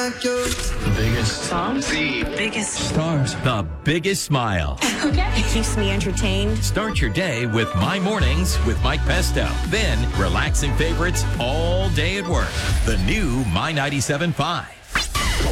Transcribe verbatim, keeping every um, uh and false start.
like you. The biggest. Songs? The biggest. Stars. The biggest smile. Okay. It keeps me entertained. Start your day with My Mornings with Mike Pesto. Then relaxing favorites all day at work. The new My ninety-seven point five.